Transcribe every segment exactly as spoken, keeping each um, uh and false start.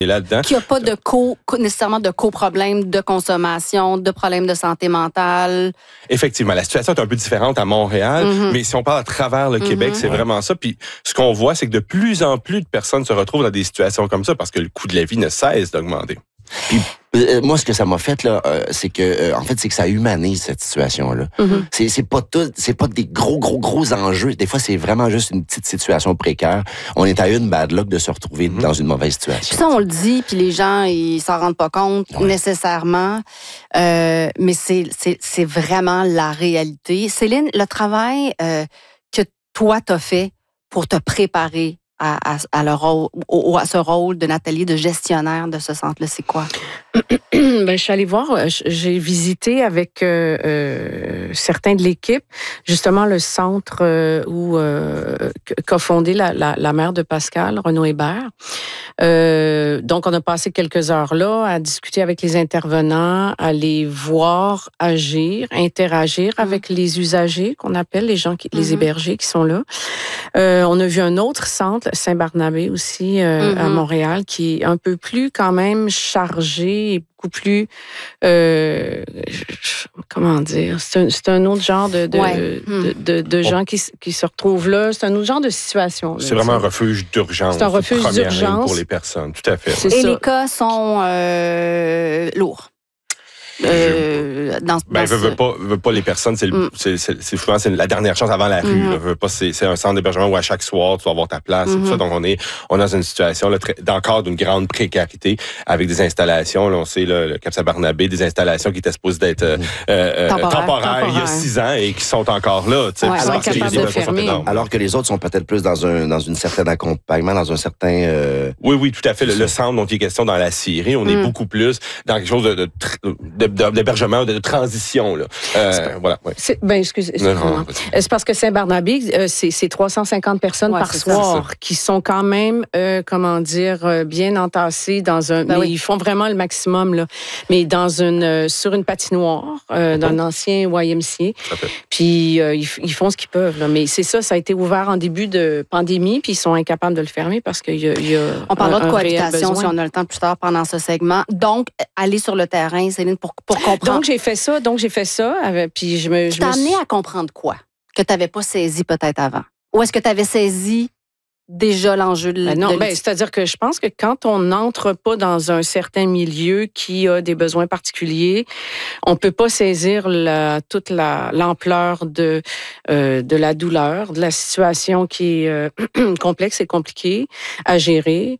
là-dedans. Qu'il n'y a pas de co, nécessairement de co-problèmes de consommation, de problèmes de santé mentale. Effectivement, la situation est un peu différente à Montréal, mm-hmm. mais si on parle à travers le mm-hmm. Québec, c'est vraiment ça. Puis ce qu'on voit, c'est que de plus en plus de personnes se retrouvent dans des situations comme ça parce que le coût de la vie ne cesse d'augmenter. Puis, euh, moi, ce que ça m'a fait, là, euh, c'est que, euh, en fait, c'est que ça humanise cette situation-là. Mm-hmm. C'est, c'est pas tout, c'est pas des gros, gros, gros enjeux. Des fois, c'est vraiment juste une petite situation précaire. On est à une bad luck de se retrouver mm-hmm. dans une mauvaise situation. Puis ça, on le dit, puis les gens, ils s'en rendent pas compte ouais. nécessairement. Euh, mais c'est, c'est, c'est vraiment la réalité. Céline, le travail euh, que toi, t'as fait pour te préparer À, à, à, le rôle, au, à ce rôle de Nathalie, de gestionnaire de ce centre-là, c'est quoi? Ben, je suis allée voir, j'ai visité avec euh, euh, certains de l'équipe, justement le centre euh, où euh, qu'a fondé la, la, la mère de Pascal, Renaud Hébert. Euh, donc, on a passé quelques heures là à discuter avec les intervenants, à les voir agir, interagir mmh. avec les usagers qu'on appelle, les gens, qui, mmh. les hébergés qui sont là. Euh, on a vu un autre centre, Saint-Barnabé aussi, euh, mmh. à Montréal, qui est un peu plus quand même chargé et beaucoup plus, euh, comment dire, c'est un, c'est un autre genre de, de, ouais. de, de, de gens qui, qui se retrouvent là. C'est un autre genre de situation. Là, c'est vraiment un refuge d'urgence. C'est un refuge d'urgence. Pour les personnes, tout à fait. C'est Et ça. Les cas sont euh, lourds. Euh, dans, ben, dans veut, veut pas, veut pas les personnes, c'est, le, mm. c'est, c'est, c'est souvent c'est la dernière chance avant la rue. Mm-hmm. Là, veut pas, c'est, c'est un centre d'hébergement où à chaque soir tu vas avoir ta place. Mm-hmm. Et tout ça, donc on est, on est dans une situation là, très, encore d'une grande précarité avec des installations. Là, on sait là, le Cap Saint-Barnabé, des installations qui étaient supposées d'être euh, euh, temporaires, temporaires il y a six ans et qui sont encore là. Ouais, alors, parce que les de alors que les autres sont peut-être plus dans un dans une certaine accompagnement, dans un certain. Euh... Oui, oui, tout à fait. Le, le centre dont il est question dans la Syrie, on mm. est beaucoup plus dans quelque chose de, de, de, de d'hébergement, de transition. Là. Euh, voilà, ouais. c'est, ben, excusez, excusez-moi. C'est parce que Saint-Barnabé, euh, c'est, c'est trois cent cinquante personnes ouais, par soir ça, qui sont quand même, euh, comment dire, euh, bien entassées dans un... Ben mais oui. Ils font vraiment le maximum, là. Mais dans une, euh, sur une patinoire euh, d'un ancien Y M C A. Puis euh, ils, ils font ce qu'ils peuvent. Là. Mais c'est ça, ça a été ouvert en début de pandémie, puis ils sont incapables de le fermer parce qu'il y a, il y a on parlera de cohabitation si on a le temps plus tard pendant ce segment. Donc, aller sur le terrain, Céline, pour, pour comprendre... Donc, j'ai fait ça. Donc, j'ai fait ça. Avec, puis je me, tu t'as amené à comprendre quoi? Que tu n'avais pas saisi peut-être avant? Ou est-ce que tu avais saisi déjà l'enjeu de... Ben non, de ben, c'est-à-dire que je pense que quand on n'entre pas dans un certain milieu qui a des besoins particuliers, on ne peut pas saisir la, toute la, l'ampleur de, euh, de la douleur, de la situation qui est euh, complexe et compliquée à gérer.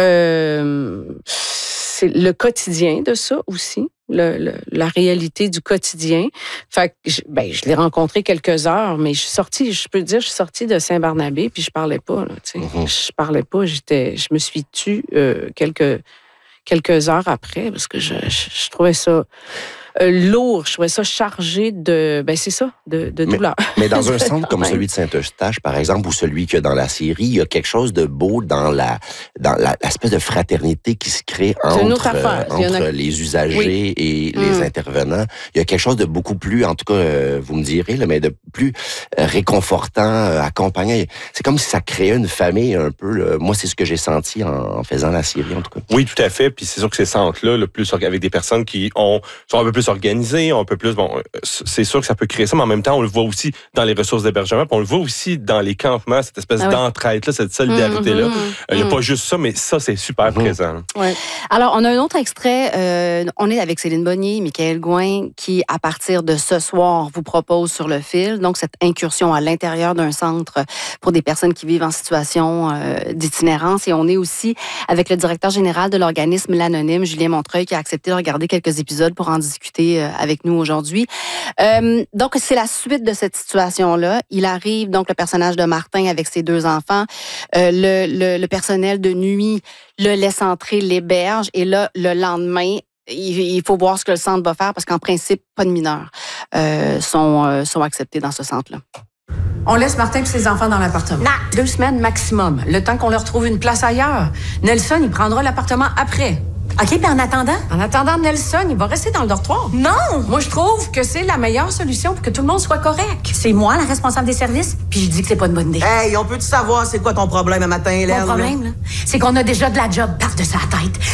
Euh, c'est le quotidien de ça aussi. Le, le, la réalité du quotidien. Fait que je, ben, je l'ai rencontré quelques heures, mais je suis sortie, je peux dire, je suis sortie de Saint-Barnabé, puis je parlais pas, là, tu sais. Mm-hmm. Je parlais pas, j'étais, je me suis tue euh, quelques, quelques heures après, parce que je, je, je trouvais ça euh, lourd, je trouvais ça chargé de, ben c'est ça, de, de douleur. Mais, mais dans un centre comme celui de Saint-Eustache, par exemple, ou celui qu'il y a dans la Syrie, il y a quelque chose de beau dans la, dans la, l'espèce de fraternité qui se crée entre, euh, entre a... les usagers oui. et les mmh. intervenants. Il y a quelque chose de beaucoup plus, en tout cas, euh, vous me direz, là, mais de plus euh, réconfortant, euh, accompagnant. C'est comme si ça créait une famille un peu. Là. Moi, c'est ce que j'ai senti en, en faisant la Syrie, en tout cas. Oui, tout à fait. Puis c'est sûr que ces centres-là, le plus avec des personnes qui ont sont un peu plus organisées, un peu plus... Bon, c'est sûr que ça peut créer ça, mais en même temps, on le voit aussi dans les ressources d'hébergement, puis on le voit aussi dans les campements, cette espèce ah oui. d'entraide-là, cette solidarité-là. Mmh, mmh, il n'y a mmh. pas juste ça, mais ça, c'est super mmh. présent. Ouais. Alors, on a un autre extrait. Euh, on est avec Céline Bonnier, Michaël Gouin, qui, à partir de ce soir, vous propose Sur le fil, donc cette incursion à l'intérieur d'un centre pour des personnes qui vivent en situation euh, d'itinérance. Et on est aussi avec le directeur général de l'organisme L'Anonyme, Julien Montreuil, qui a accepté de regarder quelques épisodes pour en discuter avec nous aujourd'hui. Euh, donc, c'est la suite de cette situation-là. Il arrive, donc, le personnage de Martin avec ses deux enfants. Euh, le, le, le personnel de nuit le laisse entrer, l'héberge. Et là, le lendemain, il, il faut voir ce que le centre va faire parce qu'en principe, pas de mineurs euh, sont, euh, sont acceptés dans ce centre-là. On laisse Martin et ses enfants dans l'appartement. Non. Deux semaines maximum, le temps qu'on leur trouve une place ailleurs. Nelson, il prendra l'appartement après. OK, puis en attendant? En attendant, Nelson, il va rester dans le dortoir. Non! Moi, je trouve que c'est la meilleure solution pour que tout le monde soit correct. C'est moi, la responsable des services, puis je dis que c'est pas une bonne idée. Hey, on peut-tu savoir c'est quoi ton problème un matin, Hélène? Mon problème, là, c'est qu'on a déjà de la job par-dessus la tête.